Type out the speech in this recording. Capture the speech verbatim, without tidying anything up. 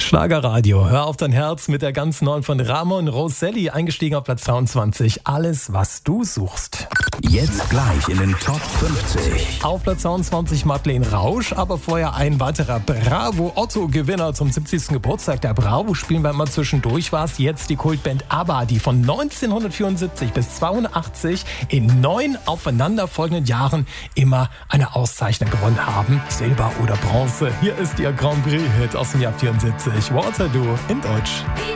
Schlagerradio, hör auf dein Herz mit der ganz neuen von Ramon Rosselli, eingestiegen auf Platz zweiundzwanzig. Alles, was du suchst. Jetzt gleich in den Top fünfzig. Auf Platz zweiundzwanzig Madeleine Rausch, aber vorher ein weiterer Bravo-Otto-Gewinner zum siebzigsten Geburtstag. Der Bravo spielen wir immer zwischendurch, war es jetzt die Kultband ABBA, die von neunzehnhundertvierundsiebzig bis zweiundachtzig in neun aufeinanderfolgenden Jahren immer eine Auszeichnung gewonnen haben. Silber oder Bronze. Hier ist ihr Grand Prix-Hit aus dem Jahr vierundsiebzig. Waterloo in Deutsch.